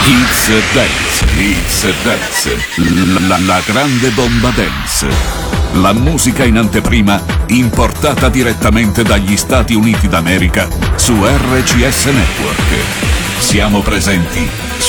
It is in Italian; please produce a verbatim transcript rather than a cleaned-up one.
It's Dance, It's Dance, la, la grande bomba dance. La musica in anteprima importata direttamente dagli Stati Uniti d'America su R C S Network. Siamo presenti